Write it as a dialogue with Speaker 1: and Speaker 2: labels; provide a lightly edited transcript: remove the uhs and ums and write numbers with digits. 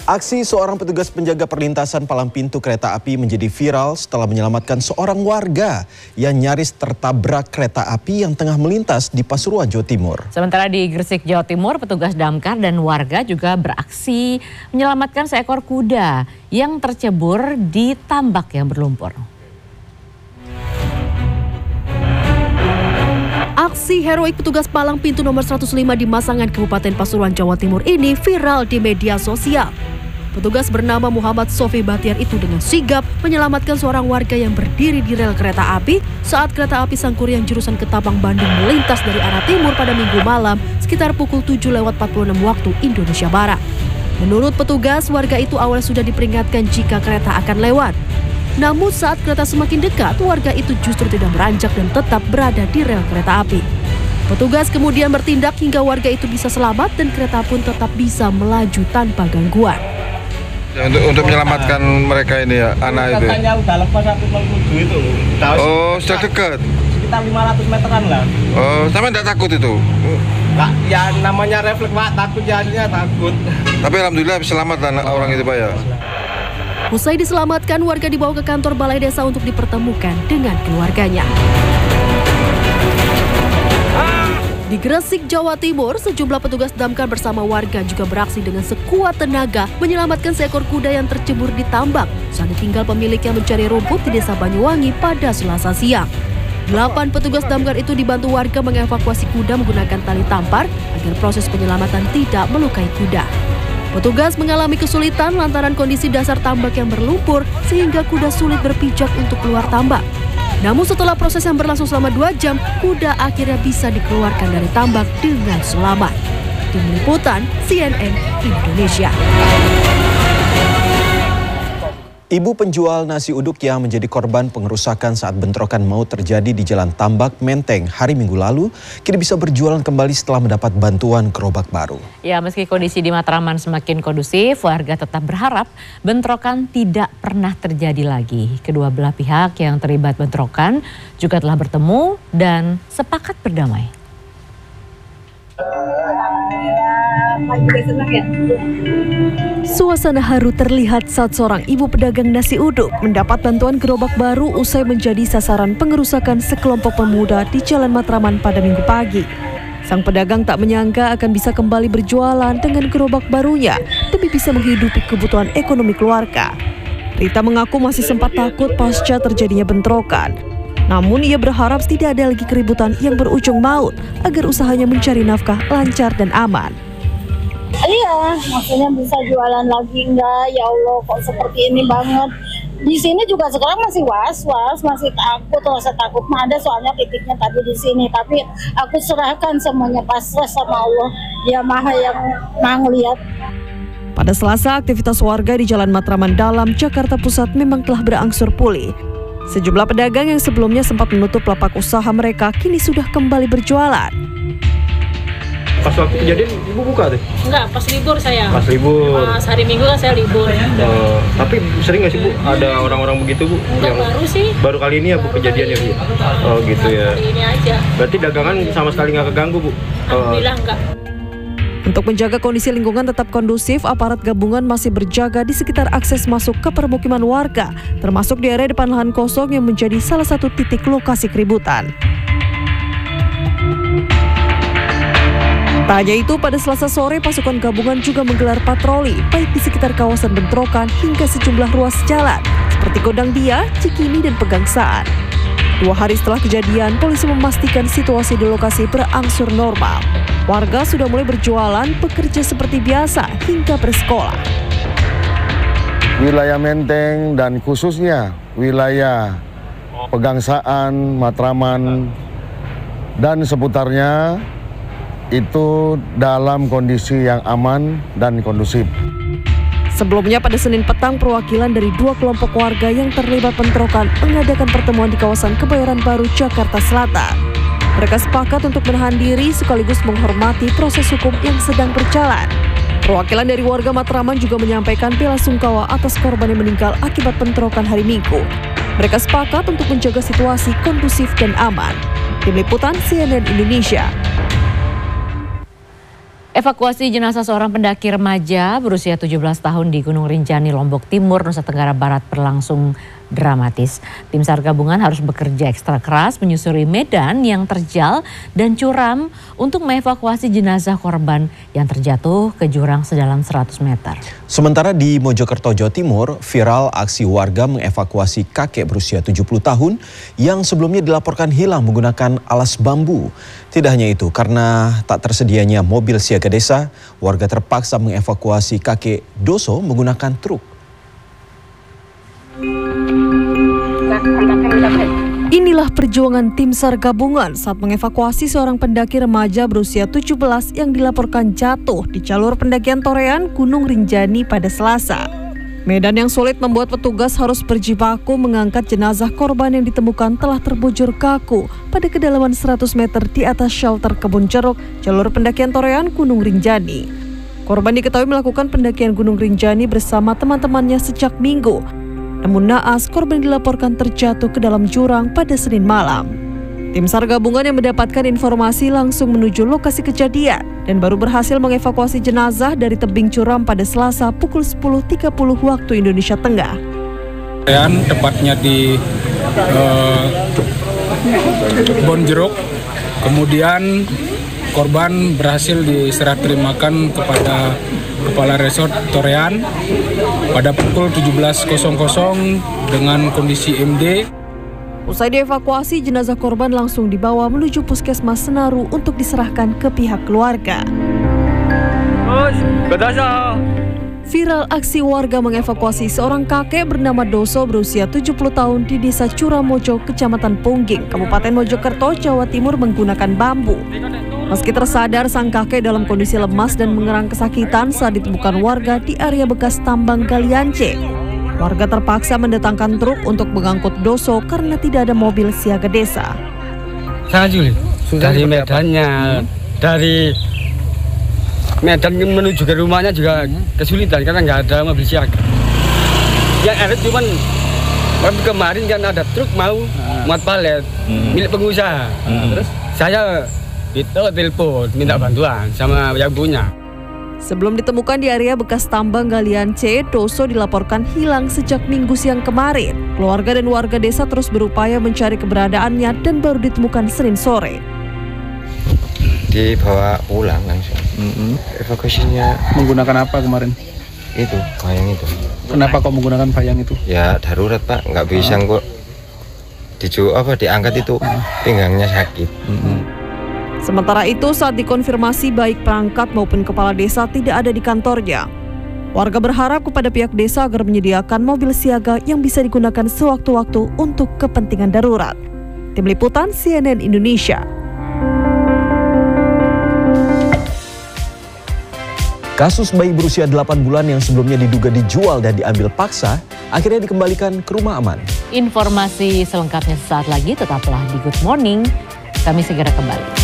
Speaker 1: Aksi seorang petugas penjaga perlintasan palang pintu kereta api menjadi viral setelah menyelamatkan seorang warga yang nyaris tertabrak kereta api yang tengah melintas di Pasuruan, Jawa Timur.
Speaker 2: Sementara di Gresik, Jawa Timur, petugas damkar dan warga juga beraksi menyelamatkan seekor kuda yang tercebur di tambak yang berlumpur.
Speaker 3: Aksi heroik petugas palang pintu nomor 105 di Masangan, Kabupaten Pasuruan, Jawa Timur ini viral di media sosial. Petugas bernama Muhammad Sofi Batiar itu dengan sigap menyelamatkan seorang warga yang berdiri di rel kereta api saat kereta api Sangkuriang jurusan Ketapang, Bandung melintas dari arah timur pada Minggu malam sekitar pukul 7:46 waktu Indonesia Barat. Menurut petugas, warga itu awalnya sudah diperingatkan jika kereta akan lewat. Namun saat kereta semakin dekat, warga itu justru tidak beranjak dan tetap berada di rel kereta api. Petugas kemudian bertindak hingga warga itu bisa selamat dan kereta pun tetap bisa melaju tanpa gangguan.
Speaker 4: Untuk menyelamatkan mereka ini ya, anak itu.
Speaker 5: Katanya udah lepas aku menuju itu.
Speaker 4: Oh, sudah dekat.
Speaker 5: Sekitar 500 meteran lah.
Speaker 4: Oh, sama tidak takut itu?
Speaker 5: Lah, ya namanya refleks Pak, takut jadinya takut.
Speaker 4: Tapi alhamdulillah selamat orang itu Pak ya.
Speaker 3: Usai diselamatkan, warga dibawa ke kantor balai desa untuk dipertemukan dengan keluarganya. Di Gresik, Jawa Timur, sejumlah petugas damkar bersama warga juga beraksi dengan sekuat tenaga menyelamatkan seekor kuda yang tercebur di tambak saat ditinggal pemiliknya mencari rumput di Desa Banyuwangi pada Selasa siang. 8 petugas damkar itu dibantu warga mengevakuasi kuda menggunakan tali tampar agar proses penyelamatan tidak melukai kuda. Petugas mengalami kesulitan lantaran kondisi dasar tambak yang berlumpur sehingga kuda sulit berpijak untuk keluar tambak. Namun setelah proses yang berlangsung selama 2 jam, kuda akhirnya bisa dikeluarkan dari tambak dengan selamat. Tim Liputan CNN Indonesia.
Speaker 1: Ibu penjual nasi uduk yang menjadi korban pengerusakan saat bentrokan maut terjadi di Jalan Tambak, Menteng hari Minggu lalu, kini bisa berjualan kembali setelah mendapat bantuan gerobak baru.
Speaker 2: Ya, meski kondisi di Matraman semakin kondusif, warga tetap berharap bentrokan tidak pernah terjadi lagi. Kedua belah pihak yang terlibat bentrokan juga telah bertemu dan sepakat berdamai.
Speaker 3: Suasana haru terlihat saat seorang ibu pedagang nasi uduk mendapat bantuan gerobak baru usai menjadi sasaran pengerusakan sekelompok pemuda di Jalan Matraman pada Minggu pagi. Sang pedagang tak menyangka akan bisa kembali berjualan dengan gerobak barunya demi bisa menghidupi kebutuhan ekonomi keluarga. Rita mengaku masih sempat takut pasca terjadinya bentrokan. Namun ia berharap tidak ada lagi keributan yang berujung maut agar usahanya mencari nafkah lancar dan aman.
Speaker 6: Iya, maksudnya bisa jualan lagi enggak? Ya Allah, kok seperti ini banget. Di sini juga sekarang masih was-was, masih takut, rasa takut mah ada soalnya titiknya tadi di sini. Tapi aku serahkan semuanya pasrah sama Allah. Dia Maha yang Maha ngelihat.
Speaker 3: Pada Selasa, aktivitas warga di Jalan Matraman Dalam, Jakarta Pusat memang telah berangsur pulih. Sejumlah pedagang yang sebelumnya sempat menutup lapak usaha mereka kini sudah kembali berjualan.
Speaker 7: Pas waktu kejadian ibu buka tuh?
Speaker 8: Enggak, pas libur saya.
Speaker 7: Pas libur.
Speaker 8: Pas hari Minggu kan saya libur.
Speaker 7: Tapi sering nggak sih Bu ada orang-orang begitu Bu?
Speaker 8: Enggak, yang baru sih.
Speaker 7: Baru kali ini ya Bu kejadiannya Bu? Oh gitu ya.
Speaker 8: Kali ini aja.
Speaker 7: Berarti dagangan sama sekali nggak keganggu Bu?
Speaker 8: Alhamdulillah enggak.
Speaker 3: Untuk menjaga kondisi lingkungan tetap kondusif, aparat gabungan masih berjaga di sekitar akses masuk ke permukiman warga, termasuk di area depan lahan kosong yang menjadi salah satu titik lokasi keributan. Tak hanya itu, pada Selasa sore pasukan gabungan juga menggelar patroli, baik di sekitar kawasan bentrokan hingga sejumlah ruas jalan, seperti Gondang Dia, Cikini, dan Pegangsaan. 2 hari setelah kejadian, polisi memastikan situasi di lokasi berangsur normal. Warga sudah mulai berjualan, bekerja seperti biasa, hingga bersekolah.
Speaker 9: Wilayah Menteng dan khususnya wilayah Pegangsaan, Matraman, dan seputarnya itu dalam kondisi yang aman dan kondusif.
Speaker 3: Sebelumnya pada Senin petang, perwakilan dari 2 kelompok warga yang terlibat bentrokan mengadakan pertemuan di kawasan Kebayoran Baru, Jakarta Selatan. Mereka sepakat untuk menahan diri sekaligus menghormati proses hukum yang sedang berjalan. Perwakilan dari warga Matraman juga menyampaikan bela sungkawa atas korban yang meninggal akibat bentrokan hari Minggu. Mereka sepakat untuk menjaga situasi kondusif dan aman. Tim Liputan CNN Indonesia.
Speaker 2: Evakuasi jenazah seorang pendaki remaja berusia 17 tahun di Gunung Rinjani, Lombok Timur, Nusa Tenggara Barat berlangsung dramatis. Tim SAR gabungan harus bekerja ekstra keras menyusuri medan yang terjal dan curam untuk mengevakuasi jenazah korban yang terjatuh ke jurang sedalam 100 meter.
Speaker 1: Sementara di Mojokerto, Jawa Timur, viral aksi warga mengevakuasi kakek berusia 70 tahun yang sebelumnya dilaporkan hilang menggunakan alas bambu. Tidak hanya itu, karena tak tersedianya mobil siaga desa, warga terpaksa mengevakuasi kakek Doso menggunakan truk.
Speaker 3: Inilah perjuangan tim SAR gabungan saat mengevakuasi seorang pendaki remaja berusia 17 yang dilaporkan jatuh di jalur pendakian Torean Gunung Rinjani pada Selasa. Medan yang sulit membuat petugas harus berjibaku mengangkat jenazah korban yang ditemukan telah terbujur kaku pada kedalaman 100 meter di atas shelter kebun jeruk jalur pendakian Torean Gunung Rinjani. Korban diketahui melakukan pendakian Gunung Rinjani bersama teman-temannya sejak Minggu. Namun naas, korban dilaporkan terjatuh ke dalam jurang pada Senin malam. Tim SAR gabungan yang mendapatkan informasi langsung menuju lokasi kejadian dan baru berhasil mengevakuasi jenazah dari tebing curam pada Selasa pukul 10.30 waktu Indonesia Tengah.
Speaker 10: Dan tepatnya di Kebun Jeruk, kemudian korban berhasil diserah terimakan kepada Kepala Resort Torean pada pukul 17.00 dengan kondisi MD.
Speaker 3: Usai dievakuasi, jenazah korban langsung dibawa menuju Puskesmas Senaru untuk diserahkan ke pihak keluarga. Viral aksi warga mengevakuasi seorang kakek bernama Doso berusia 70 tahun di Desa Curamojo, Kecamatan Pungging, Kabupaten Mojokerto, Jawa Timur menggunakan bambu. Meski tersadar, sang kakek dalam kondisi lemas dan mengerang kesakitan saat ditemukan warga di area bekas tambang galian C. Warga terpaksa mendatangkan truk untuk mengangkut Doso karena tidak ada mobil siaga desa.
Speaker 11: Sangat sulit. Dari medannya, dari medan menuju ke rumahnya juga kesulitan karena nggak ada mobil siaga. Yang ada cuman kemarin kan ada truk mau muat palet milik pengusaha. Terus saya telepon minta bantuan sama yang punya.
Speaker 3: Sebelum ditemukan di area bekas tambang galian C, Doso dilaporkan hilang sejak Minggu siang kemarin. Keluarga dan warga desa terus berupaya mencari keberadaannya dan baru ditemukan Senin sore.
Speaker 12: Dibawa pulang langsung. Evakuasinya
Speaker 10: Menggunakan apa kemarin?
Speaker 12: itu, bayang itu.
Speaker 10: Kenapa kok menggunakan bayang itu?
Speaker 12: Ya darurat Pak, nggak bisa kok diangkat itu, pinggangnya sakit.
Speaker 3: Sementara itu, saat dikonfirmasi baik perangkat maupun kepala desa tidak ada di kantornya. Warga berharap kepada pihak desa agar menyediakan mobil siaga yang bisa digunakan sewaktu-waktu untuk kepentingan darurat. Tim Liputan CNN Indonesia.
Speaker 1: Kasus bayi berusia 8 bulan yang sebelumnya diduga dijual dan diambil paksa, akhirnya dikembalikan ke rumah aman.
Speaker 2: Informasi selengkapnya sesaat lagi, tetaplah di Good Morning. Kami segera kembali.